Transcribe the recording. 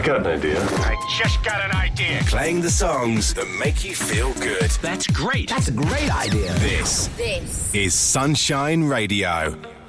got an idea. I just got an idea. Playing the songs that make you feel good. That's great. That's a great idea. This is Sunshine Radio.